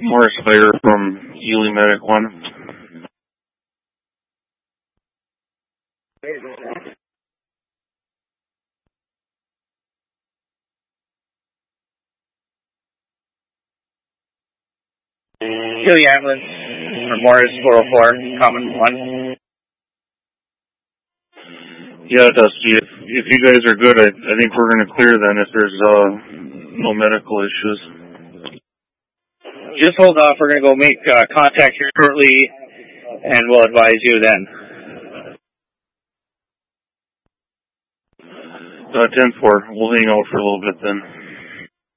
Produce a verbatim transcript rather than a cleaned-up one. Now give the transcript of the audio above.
Morris Fire from Ely Medic one. Ely Ambulance for Morris four oh four, common one. Yeah, Dusty, if, if you guys are good, I, I think we're going to clear then if there's uh, no medical issues. Just hold off. We're going to go make uh, contact here shortly, and we'll advise you then. Uh, ten four, we'll hang out for a little bit then.